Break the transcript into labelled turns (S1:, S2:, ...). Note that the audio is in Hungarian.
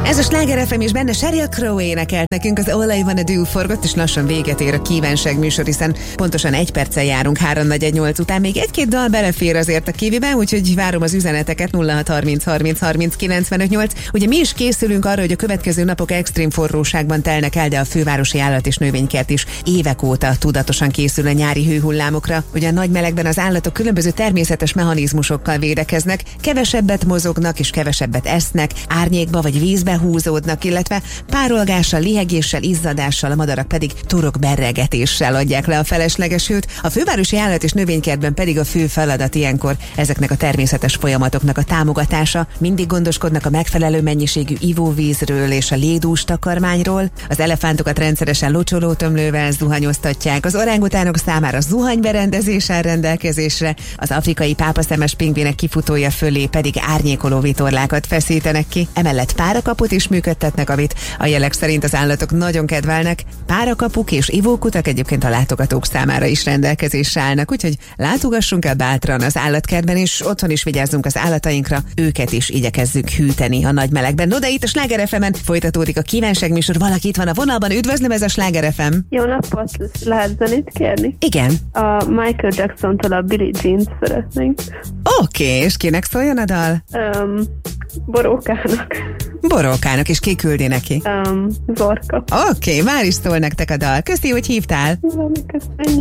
S1: Ez a Sláger FM, és benne Sheryl Crow énekelt nekünk, az All I Wanna Do forgott, és lassan véget ér a kívánság műsor, hiszen pontosan 1 perccel járunk 3-4-8 után. Még 1-2 dal belefér azért a kivibe, úgyhogy várom az üzeneteket 0630 30 30 95 8. Ugye mi is készülünk arra, hogy a következő napok extrém forróságban telnek el, de a fővárosi állat- és növénykert is évek óta tudatosan készül a nyári hőhullámokra. Ugye a nagy melegben az állatok különböző természetes mechanizmusokkal védekeznek, kevesebbet mozognak és kevesebbet esznek, árnyékba vagy vízbe húzódnak, illetve párolgással, lihegéssel, izzadással, a madarak pedig torokberregetéssel adják le a felesleges hőt. A fővárosi állat- és növénykertben pedig a fő feladat ilyenkor ezeknek a természetes folyamatoknak a támogatása. Mindig gondoskodnak a megfelelő mennyiségű ivóvízről és a lédús takarmányról. Az elefántokat rendszeresen locsolótömlővel zuhanyoztatják. Az orángutánok számára zuhanyberendezés áll rendelkezésre. Az afrikai pápaszemes pingvinek kifutója fölé pedig árnyékoló vitorlákat feszítenek ki. Emellett párakaput is működtetnek, amit a jelek szerint az állatok nagyon kedvelnek. Párakapuk és ivókutak egyébként a látogatók számára is rendelkezésre állnak, úgyhogy látogassunk el bátran az állatkertben, és otthon is vigyázzunk az állatainkra, őket is igyekezzük hűteni a nagy melegben. No, de itt a Sláger FM-en folytatódik a kívánságműsor. Valaki itt van a vonalban, üdvözlöm, ez a Sláger FM.
S2: Jó napot, lehet zenét kérni?
S1: Igen.
S2: A Michael Jackson-tól a Billie Jean-t szeretnénk.
S1: Oké, és kinek szóljon a dal?
S2: Borókának.
S1: Borókának, és ki küldi neki?
S2: Zorka.
S1: Oké, már is szól nektek a dal. Köszi, hogy hívtál.
S2: Köszönöm.